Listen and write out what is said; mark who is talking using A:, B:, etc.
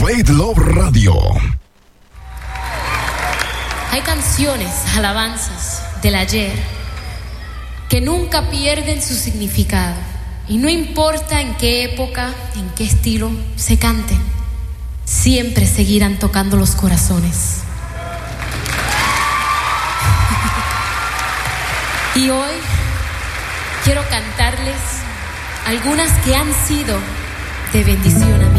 A: Faith Love Radio.
B: Hay canciones, alabanzas del ayer que nunca pierden su significado. Y no importa en qué época, en qué estilo se canten, siempre seguirán tocando los corazones. Y hoy quiero cantarles algunas que han sido de bendición a mí.